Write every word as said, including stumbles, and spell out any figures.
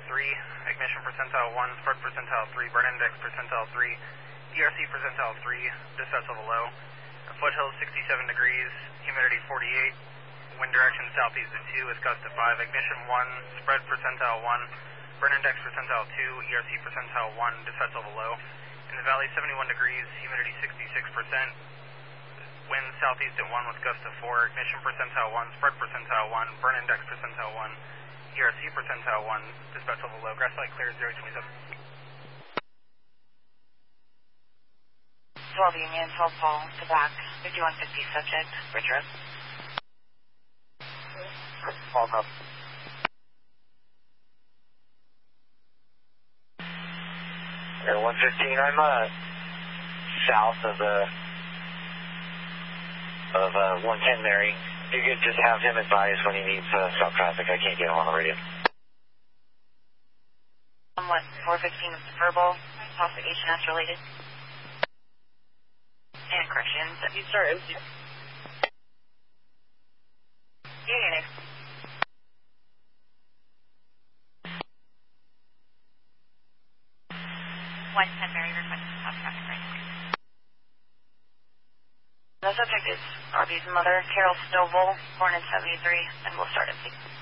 three, ignition percentile one, spread percentile three, burn index percentile three, E R C percentile three, dispatch level low. Foothills sixty-seven degrees, humidity forty-eight, wind direction southeast at two with gust to five, ignition one, spread percentile one, burn index percentile two, E R C percentile one, dispatch level low. In the valley seventy-one degrees, humidity sixty-six percent, wind southeast at one with gust to four, ignition percentile one, spread percentile one, burn index percentile one, E R C percentile one, dispatch level low. Grass light clear zero twenty-seven. twelve Union, twelve Paul, to back, fifty-one fifty subject, bridge road. Paul, up. Air one fifteen, I'm uh, south of the, of uh, one ten Mary. You could just have him advise when he needs uh, stop traffic. I can't get him on the radio. Somewhat four fifteen verbal, possibly H N S related. And corrections. You started. Union. one ten Mary requesting stop traffic right now. The subject is R B's mother, Carol Stovall, born in seventy-three, and we'll start at six.